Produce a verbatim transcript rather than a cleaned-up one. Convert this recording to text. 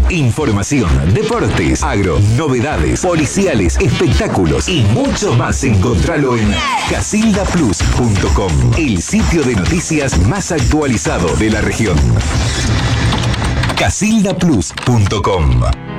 Información, deportes, agro, novedades, policiales, espectáculos y mucho más. Encontralo en casilda plus punto com, el sitio de noticias más actualizado de la región. casilda plus punto com